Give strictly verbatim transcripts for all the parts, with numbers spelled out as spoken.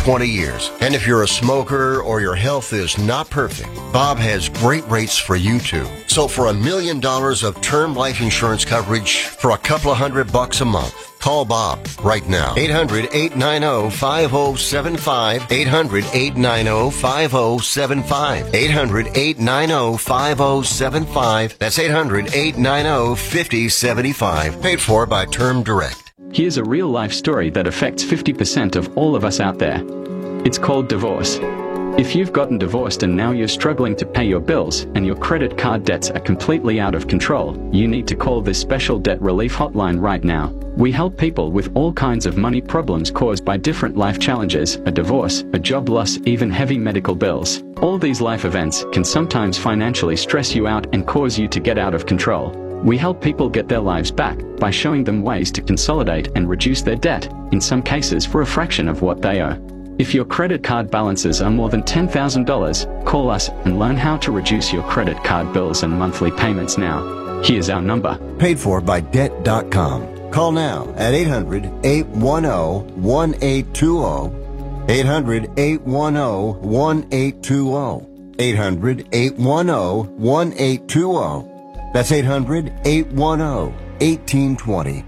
twenty years. And if you're a smoker or your health is not perfect, Bob has great rates for you too. So for a million dollars of term life insurance coverage for a couple of hundred bucks a month, call Bob right now. eight hundred, eight nine zero, five zero seven five. eight hundred, eight nine zero, five zero seven five. eight hundred, eight nine zero, five zero seven five. That's eight hundred, eight nine zero, five zero seven five. Paid for by Term Direct. Here's a real-life story that affects fifty percent of all of us out there. It's called divorce. If you've gotten divorced and now you're struggling to pay your bills and your credit card debts are completely out of control, you need to call this special debt relief hotline right now. We help people with all kinds of money problems caused by different life challenges, a divorce, a job loss, even heavy medical bills. All these life events can sometimes financially stress you out and cause you to get out of control. We help people get their lives back by showing them ways to consolidate and reduce their debt, in some cases for a fraction of what they owe. If your credit card balances are more than ten thousand dollars, call us and learn how to reduce your credit card bills and monthly payments now. Here's our number. Paid for by debt dot com. Call now at eight hundred, eight one zero, one eight two zero. eight hundred, eight one zero, one eight two zero. eight hundred, eight one zero, one eight two zero. That's eight hundred, eight one zero, one eight two zero.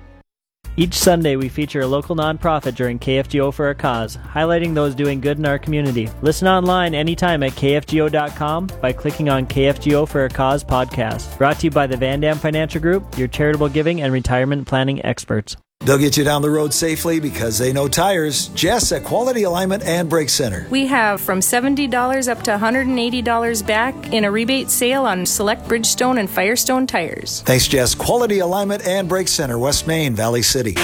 Each Sunday, we feature a local nonprofit during K F G O for a Cause, highlighting those doing good in our community. Listen online anytime at K F G O dot com by clicking on K F G O for a Cause podcast. Brought to you by the Van Dam Financial Group, your charitable giving and retirement planning experts. They'll get you down the road safely because they know tires. Jess at Quality Alignment and Brake Center. We have from seventy dollars up to one hundred eighty dollars back in a rebate sale on select Bridgestone and Firestone tires. Thanks, Jess. Quality Alignment and Brake Center, West Main, Valley City.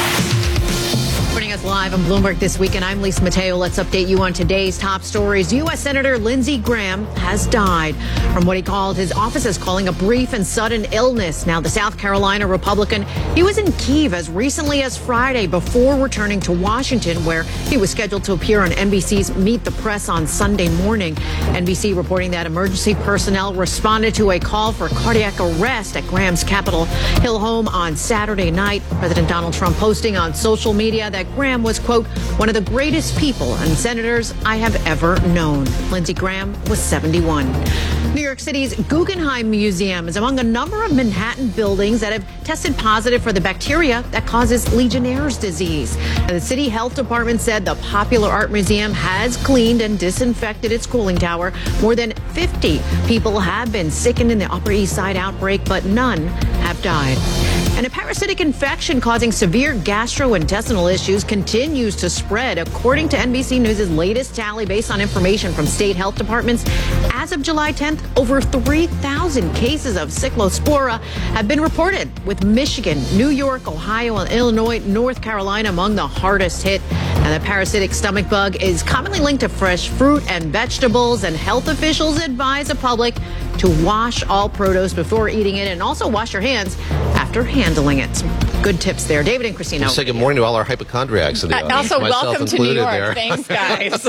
Joining us live on Bloomberg This Week, and I'm Lisa Mateo. Let's update you on today's top stories. U S Senator Lindsey Graham has died from what he called his office is calling a brief and sudden illness. Now, the South Carolina Republican, he was in Kyiv as recently as Friday before returning to Washington, where he was scheduled to appear on N B C's Meet the Press on Sunday morning. N B C reporting that emergency personnel responded to a call for cardiac arrest at Graham's Capitol Hill home on Saturday night. President Donald Trump posting on social media that Graham was, quote, one of the greatest people and senators I have ever known. Lindsey Graham was seventy-one. New York City's Guggenheim Museum is among a number of Manhattan buildings that have tested positive for the bacteria that causes Legionnaire's disease. And the city health department said the popular art museum has cleaned and disinfected its cooling tower. More than fifty people have been sickened in the Upper East Side outbreak, but none have died. And a parasitic infection causing severe gastrointestinal issues continues to spread. According to N B C News' latest tally based on information from state health departments, as of July tenth, over three thousand cases of Cyclospora have been reported, with Michigan, New York, Ohio, and Illinois, North Carolina among the hardest hit. And the parasitic stomach bug is commonly linked to fresh fruit and vegetables, and health officials advise the public to wash all produce before eating it and also wash your hands after handling it. Some good tips there. David and Christina. Just say good morning to all our hypochondriacs in the audience. Also, welcome to New York. There. Thanks, guys.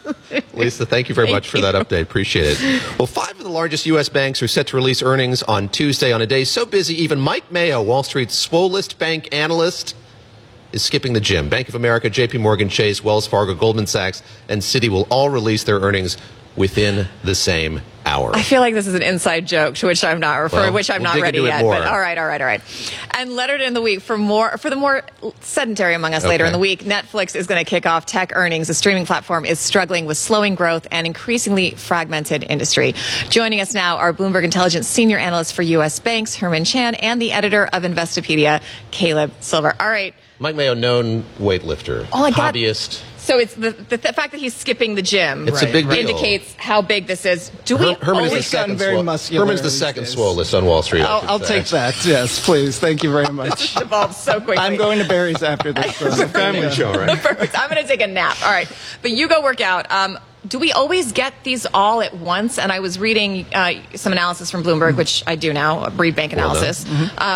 Lisa, thank you very thank much for you. that update. Appreciate it. Well, five of the largest U S banks are set to release earnings on Tuesday on a day so busy, even Mike Mayo, Wall Street's swollest bank analyst, is skipping the gym. Bank of America, J P Morgan Chase, Wells Fargo, Goldman Sachs, and Citi will all release their earnings within the same hour. I feel like this is an inside joke to which I'm not, or for well, which I'm we'll not ready yet. More. But all right, all right, all right. And lettered in the week for more, for the more sedentary among us okay. later in the week, Netflix is going to kick off tech earnings. The streaming platform is struggling with slowing growth and increasingly fragmented industry. Joining us now are Bloomberg Intelligence senior analyst for U S banks, Herman Chan, and the editor of Investopedia, Caleb Silver. All right. Mike Mayo, known weightlifter, oh, I got- hobbyist. So it's the, the, the fact that he's skipping the gym it's right, a big deal. indicates how big this is. Do we Her- Herman always is the second very swo- muscular Herman's the second swollest on Wall Street. I'll, I'll take that. Yes, please. Thank you very much. It evolves so quickly. I'm going to Barry's after this. It's a family show, right? Perfect. I'm going to take a nap. All right. But you go work out. Um, do we always get these all at once? And I was reading uh, some analysis from Bloomberg, mm-hmm. which I do now, Breed Bank analysis. Mm-hmm. Um,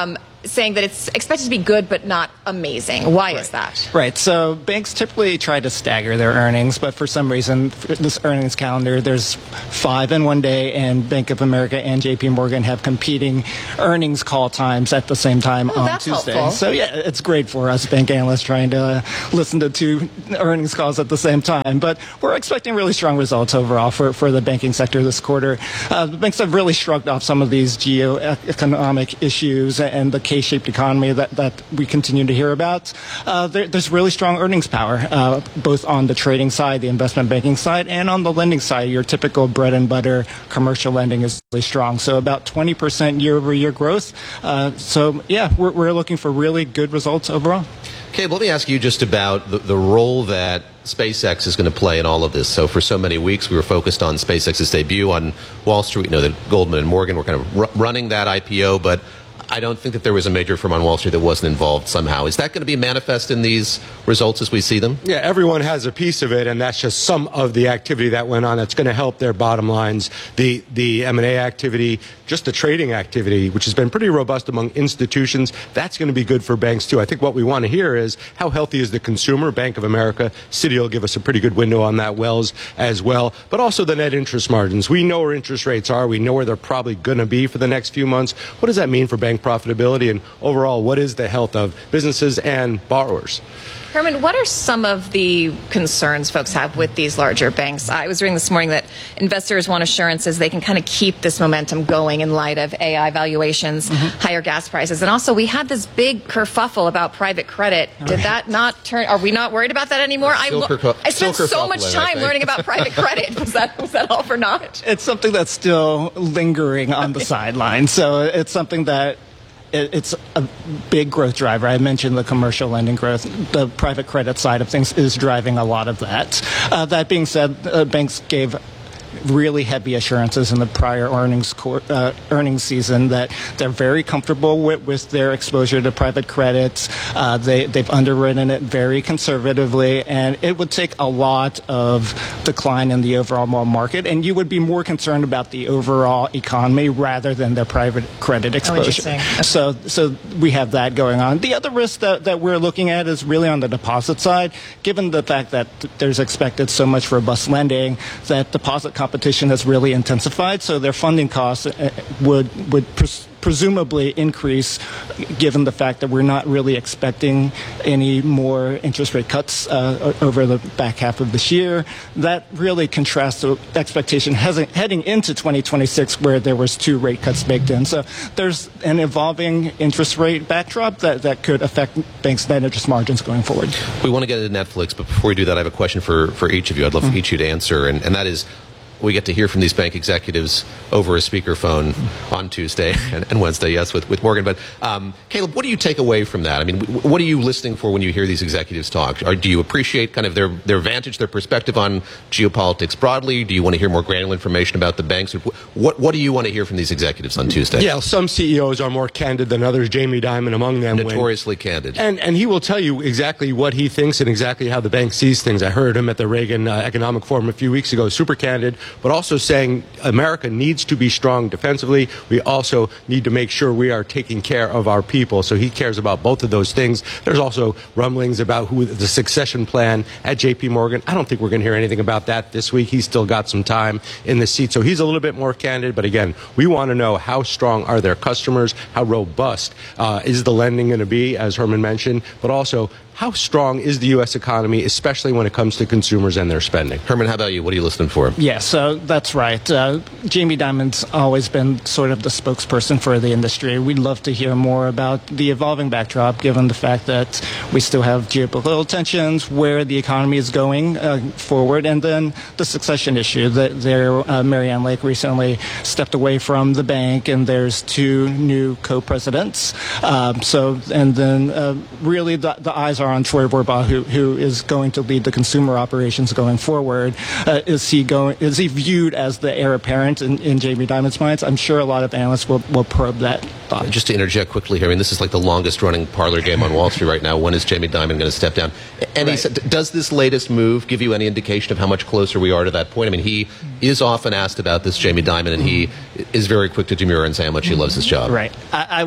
saying that it's expected to be good but not amazing. Why right. is that? Right. So banks typically try to stagger their earnings, but for some reason, for this earnings calendar, there's five in one day, and Bank of America and J P Morgan have competing earnings call times at the same time oh, on that's Tuesday. Helpful. So yeah, it's great for us bank analysts trying to uh, listen to two earnings calls at the same time. But we're expecting really strong results overall for, for the banking sector this quarter. Uh, the banks have really shrugged off some of these geoeconomic issues and the K-shaped economy that, that we continue to hear about. Uh, there, there's really strong earnings power, uh, both on the trading side, the investment banking side, and on the lending side. Your typical bread and butter commercial lending is really strong. So about twenty percent year-over-year growth. Uh, so, yeah, we're, we're looking for really good results overall. Okay, let me ask you just about the, the role that SpaceX is going to play in all of this. So for so many weeks, we were focused on SpaceX's debut on Wall Street. You know that Goldman and Morgan were kind of r- running that I P O, but I don't think that there was a major firm on Wall Street that wasn't involved somehow. Is that going to be manifest in these results as we see them? Yeah, everyone has a piece of it, and that's just some of the activity that went on that's going to help their bottom lines. The the M and A activity, just the trading activity, which has been pretty robust among institutions, that's going to be good for banks too. I think what we want to hear is how healthy is the consumer. Bank of America, Citi will give us a pretty good window on that, Wells as well, but also the net interest margins. We know where interest rates are. We know where they're probably going to be for the next few months. What does that mean for bank profitability, and overall, what is the health of businesses and borrowers? Herman, what are some of the concerns folks have with these larger banks? I was reading this morning that investors want assurances they can kind of keep this momentum going in light of A I valuations, mm-hmm. higher gas prices. And also, we had this big kerfuffle about private credit. Did that not turn? Are we not worried about that anymore? I, lo- kerfu- I spent so much kerfuffle, time learning about private credit. Was that, was that all for naught? It's something that's still lingering on the sidelines. So it's something that it's a big growth driver. I mentioned the commercial lending growth. The private credit side of things is driving a lot of that. Uh, that being said, uh, banks gave really heavy assurances in the prior earnings court, uh, earnings season that they're very comfortable with, with their exposure to private credits. Uh, they, they've underwritten it very conservatively, and it would take a lot of decline in the overall market, and you would be more concerned about the overall economy rather than their private credit exposure. Oh, so, so we have that going on. The other risk that, that we're looking at is really on the deposit side, given the fact that there's expected so much robust lending, that deposit competition has really intensified, so their funding costs would would pres- presumably increase, given the fact that we're not really expecting any more interest rate cuts uh, over the back half of this year. That really contrasts the expectation heading into twenty twenty-six, where there was two rate cuts baked in. So there's an evolving interest rate backdrop that, that could affect banks' net interest margins going forward. We want to get into Netflix, but before we do that, I have a question for, for each of you. I'd love mm-hmm. for each of you to answer, and, and that is, we get to hear from these bank executives over a speakerphone on Tuesday and, and Wednesday, yes, with, with Morgan. But um, Caleb, what do you take away from that? I mean, what are you listening for when you hear these executives talk? Or do you appreciate kind of their, their vantage, their perspective on geopolitics broadly? Do you want to hear more granular information about the banks? What, what do you want to hear from these executives on Tuesday? Yeah, some C E Os are more candid than others, Jamie Dimon among them. Notoriously when, candid. And, and he will tell you exactly what he thinks and exactly how the bank sees things. I heard him at the Reagan uh, Economic Forum a few weeks ago, super candid, but also saying America needs to be strong defensively. We also need to make sure we are taking care of our people. So he cares about both of those things. There's also rumblings about who the succession plan at J P Morgan. I don't think we're going to hear anything about that this week. He's still got some time in the seat. So he's a little bit more candid. But again, we want to know how strong are their customers? How robust uh, is the lending going to be, as Herman mentioned? But also, how strong is the U S economy, especially when it comes to consumers and their spending? Herman, how about you? What are you listening for? Yeah, so that's right. Uh, Jamie Dimon's always been sort of the spokesperson for the industry. We'd love to hear more about the evolving backdrop, given the fact that we still have geopolitical tensions, where the economy is going uh, forward, and then the succession issue. That there, uh, Marianne Lake recently stepped away from the bank, and there's two new co-presidents. Um, so, and then uh, really the, the eyes are on Troy Verbaugh, who who is going to lead the consumer operations going forward. Uh, is he going? Is he viewed as the heir apparent in, in Jamie Dimon's minds? I'm sure a lot of analysts will, will probe that thought. Just to interject quickly here, I mean, this is like the longest running parlor game on Wall Street right now. When is Jamie Dimon going to step down? And right. he said, does this latest move give you any indication of how much closer we are to that point? I mean, he is often asked about this, Jamie Dimon, and he is very quick to demur and say how much he loves his job. Right. I, I would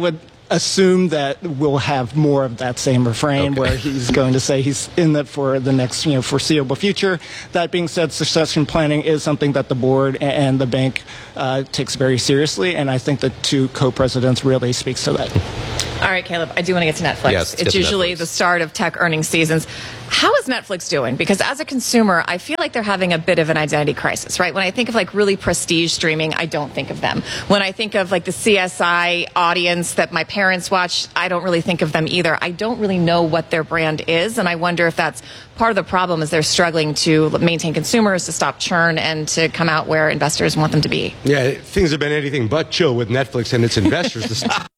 assume that we'll have more of that same refrain Okay. where he's going to say he's in it for the next, you know, foreseeable future. That being said, succession planning is something that the board and the bank uh, takes very seriously, and I think the two co-presidents really speaks to that. All right, Caleb, I do want to get to Netflix. Yes, let's get it's to usually Netflix. the start of tech earnings seasons. How is Netflix doing? Because as a consumer, I feel like they're having a bit of an identity crisis, right? When I think of like really prestige streaming, I don't think of them. When I think of like the C S I audience that my parents watch, I don't really think of them either. I don't really know what their brand is, and I wonder if that's part of the problem is they're struggling to maintain consumers, to stop churn, and to come out where investors want them to be. Yeah, things have been anything but chill with Netflix and its investors. The stock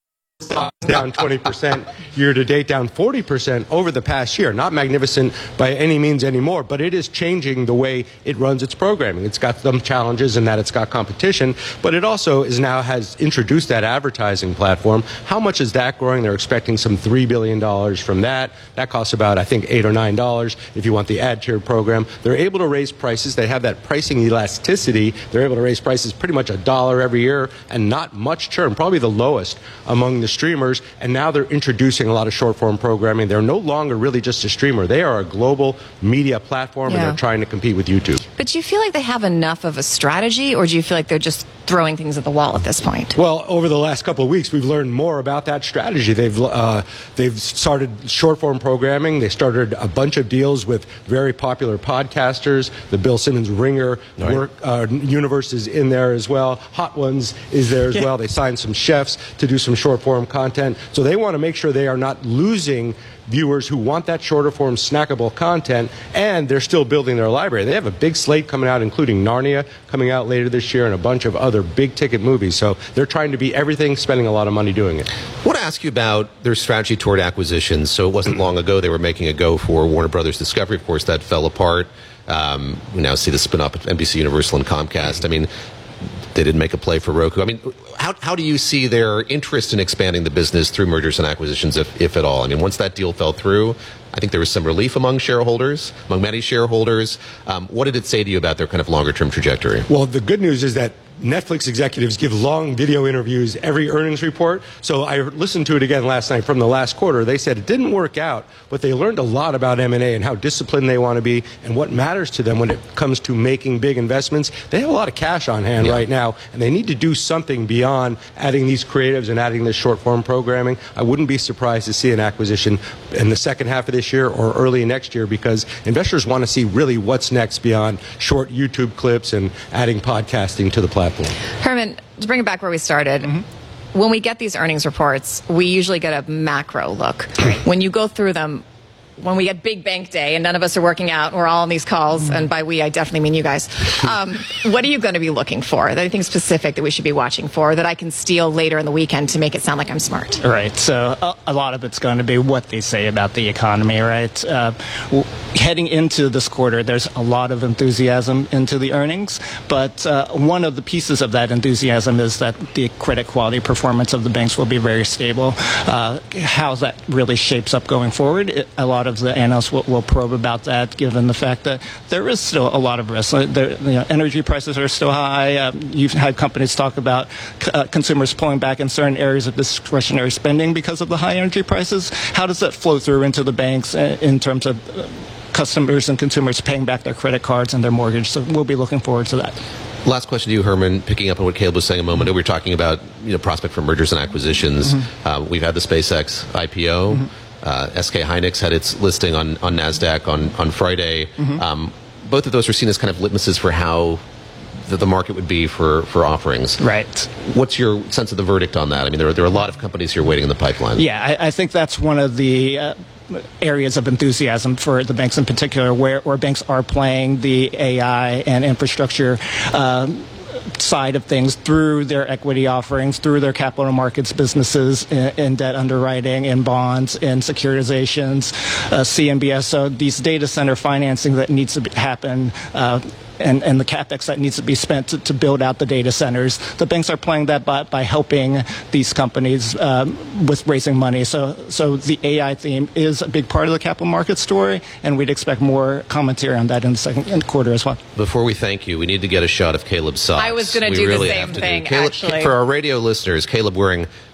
down twenty percent year to date, down forty percent over the past year. Not magnificent by any means anymore, but it is changing the way it runs its programming. It's got some challenges in that it's got competition, but it also is now has introduced that advertising platform. How much is that growing? They're expecting some three billion dollars from that. That costs about, I think, eight or nine dollars if you want the ad tier program. They're able to raise prices. They have that pricing elasticity. They're able to raise prices pretty much a dollar every year and not much churn, probably the lowest among the streamers, and now they're introducing a lot of short-form programming. They're no longer really just a streamer. They are a global media platform, Yeah. and they're trying to compete with YouTube. But do you feel like they have enough of a strategy, or do you feel like they're just throwing things at the wall at this point? Well, over the last couple of weeks, we've learned more about that strategy. They've uh, they've started short-form programming. They started a bunch of deals with very popular podcasters. The Bill Simmons Ringer Right. work, uh, universe is in there as well. Hot Ones is there as Yeah. well. They signed some chefs to do some short-form content. So they want to make sure they are not losing viewers who want that shorter form snackable content, and they're still building their library. They have a big slate coming out, including Narnia coming out later this year and a bunch of other big ticket movies. So they're trying to be everything, spending a lot of money doing it. I want to ask you about their strategy toward acquisitions. So it wasn't long ago they were making a go for Warner Brothers Discovery. Of course, that fell apart. Um, we now see the spin-off of N B C Universal and Comcast. I mean, they didn't make a play for Roku. I mean, how, how do you see their interest in expanding the business through mergers and acquisitions, if, if at all? I mean, once that deal fell through, I think there was some relief among shareholders, among many shareholders. Um, what did it say to you about their kind of longer-term trajectory? Well, the good news is that Netflix executives give long video interviews every earnings report. So I listened to it again last night from the last quarter. They said it didn't work out, but they learned a lot about M and A and how disciplined they want to be and what matters to them when it comes to making big investments. They have a lot of cash on hand Yeah. right now, and they need to do something beyond adding these creatives and adding this short-form programming. I wouldn't be surprised to see an acquisition in the second half of this year or early next year, because investors want to see really what's next beyond short YouTube clips and adding podcasting to the platform. Herman, to bring it back where we started, when we get these earnings reports, we usually get a macro look. When you go through them, when we get Big Bank Day and none of us are working out, we're all on these calls, and by we, I definitely mean you guys. Um, what are you going to be looking for? Anything specific that we should be watching for that I can steal later in the weekend to make it sound like I'm smart? Right. So a, a lot of it's going to be what they say about the economy, right? Uh, w- heading into this quarter, there's a lot of enthusiasm into the earnings, but uh, one of the pieces of that enthusiasm is that the credit quality performance of the banks will be very stable. Uh, how that really shapes up going forward, it, a lot of the analysts will, will probe about that, given the fact that there is still a lot of risk. There, you know, energy prices are still high. Um, you've had companies talk about uh, consumers pulling back in certain areas of discretionary spending because of the high energy prices. How does that flow through into the banks uh, in terms of uh, customers and consumers paying back their credit cards and their mortgage? So we'll be looking forward to that. Last question to you, Herman, picking up on what Caleb was saying a moment ago. We were talking about, you know, prospect for mergers and acquisitions. Mm-hmm. Uh, we've had the SpaceX I P O. Mm-hmm. Uh, S K Hynix had its listing on, on NASDAQ on, on Friday. Mm-hmm. Um, both of those are seen as kind of litmuses for how the, the market would be for, for offerings. Right. What's your sense of the verdict on that? I mean, there are, there are a lot of companies here waiting in the pipeline. Yeah, I, I think that's one of the uh, areas of enthusiasm for the banks in particular, where, where banks are playing the A I and infrastructure um, side of things through their equity offerings, through their capital markets businesses, in, in debt underwriting, in bonds, in securitizations, uh, C M B S. So these data center financing that needs to be, happen, uh, and, and the capex that needs to be spent to, to build out the data centers, the banks are playing that by, by helping these companies um, with raising money. So, so the A I theme is a big part of the capital market story, and we'd expect more commentary on that in the second quarter as well. Before we thank you, we need to get a shot of Caleb's socks. I was going to We do really the have same to thing, Caleb, actually. For our radio listeners, Caleb wearing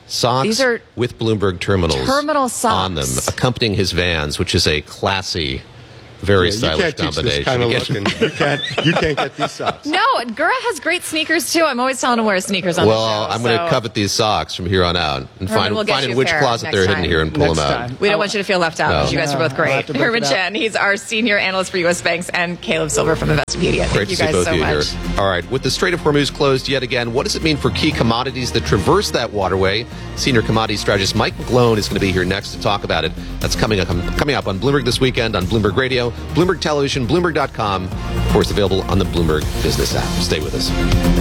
Socks These are with Bloomberg terminals terminal socks on them, accompanying his Vans, which is a classy, very Yeah, stylish you can't teach combination. this kind of You looking. can't- You can't. You can't get these socks. No, Gura has great sneakers too. I'm always telling him to wear sneakers on well, the show. I'm going to so- covet these socks from here on out and Herman, find, we'll get find you in a which pair closet next they're hidden time. here and pull Next them out. time. We don't want you to feel left out No. because you guys are both No, I'll great. have to break Herman it out. Chen, he's our senior analyst for U S Banks, and Caleb Silver from Investopedia. Thank Great you to see guys both so of you much. here. All right, with the Strait of Hormuz closed yet again, what does it mean for key commodities that traverse that waterway? Senior commodity strategist Mike McGlone is going to be here next to talk about it. That's coming up, coming up on Bloomberg This Weekend, on Bloomberg Radio, Bloomberg Television, Bloomberg dot com. Of course, available on the Bloomberg Business app. Stay with us.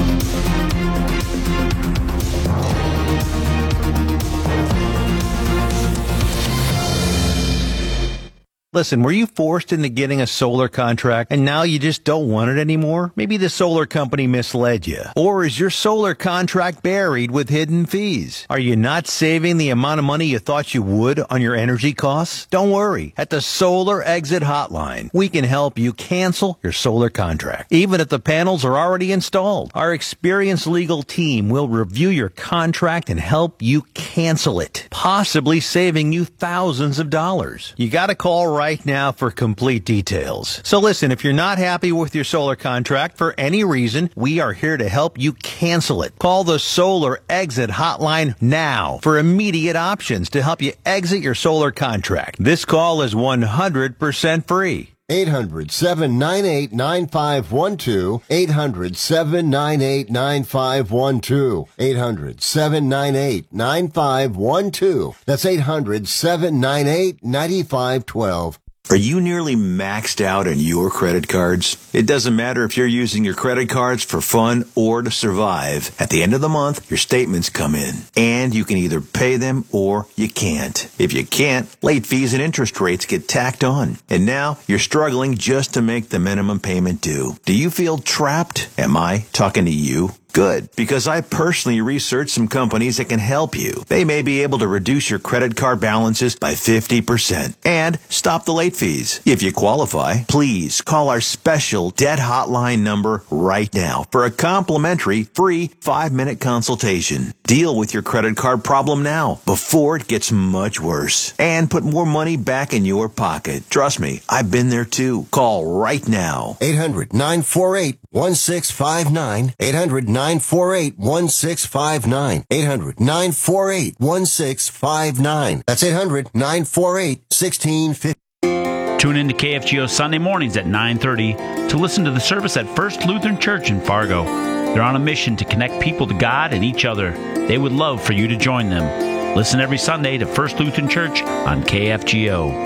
Listen, were you forced into getting a solar contract and now you just don't want it anymore? Maybe the solar company misled you. Or is your solar contract buried with hidden fees? Are you not saving the amount of money you thought you would on your energy costs? Don't worry. At the Solar Exit Hotline, we can help you cancel your solar contract, even if the panels are already installed. Our experienced legal team will review your contract and help you cancel it, possibly saving you thousands of dollars. You got to call right right now for complete details. So listen, if you're not happy with your solar contract for any reason, we are here to help you cancel it. Call the Solar Exit Hotline now for immediate options to help you exit your solar contract. This call is one hundred percent free. eight hundred, seven nine eight, nine five one two. eight hundred, seven nine eight, nine five one two. eight hundred, seven nine eight, nine five one two. That's eight hundred, seven nine eight, nine five one two. Are you nearly maxed out on your credit cards? It doesn't matter if you're using your credit cards for fun or to survive. At the end of the month, your statements come in, and you can either pay them or you can't. If you can't, late fees and interest rates get tacked on. And now you're struggling just to make the minimum payment due. Do you feel trapped? Am I talking to you? Good, because I personally researched some companies that can help you. They may be able to reduce your credit card balances by fifty percent and stop the late fees. If you qualify, please call our special debt hotline number right now for a complimentary free five-minute consultation. Deal with your credit card problem now before it gets much worse and put more money back in your pocket. Trust me, I've been there too. Call right now. eight hundred, nine four eight, one six five nine. eight hundred, nine four eight, one six five nine. eight hundred, nine four eight, one six five nine. That's eight hundred, nine four eight, one six five nine. Tune in to K F G O Sunday mornings at nine thirty to listen to the service at First Lutheran Church in Fargo. They're on a mission to connect people to God and each other. They would love for you to join them. Listen every Sunday to First Lutheran Church on K F G O.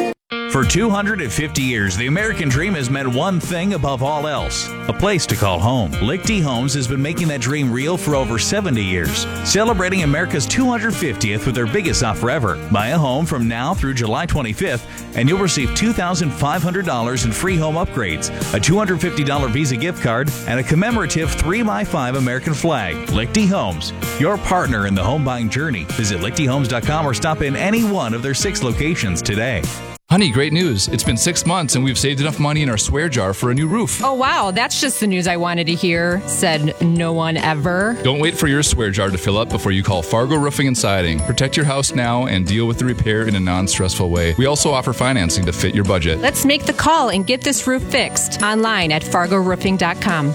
For two hundred fifty years, the American dream has meant one thing above all else: a place to call home. Lichty Homes has been making that dream real for over seventy years, celebrating America's two hundred fiftieth with their biggest offer ever. Buy a home from now through July twenty-fifth, and you'll receive two thousand five hundred dollars in free home upgrades, a two hundred fifty dollars Visa gift card, and a commemorative three by five American flag. Lichty Homes, your partner in the home buying journey. Visit lichty homes dot com or stop in any one of their six locations today. Honey, great news. It's been six months and we've saved enough money in our swear jar for a new roof. Oh, wow. That's just the news I wanted to hear, said no one ever. Don't wait for your swear jar to fill up before you call Fargo Roofing and Siding. Protect your house now and deal with the repair in a non-stressful way. We also offer financing to fit your budget. Let's make the call and get this roof fixed online at fargo roofing dot com.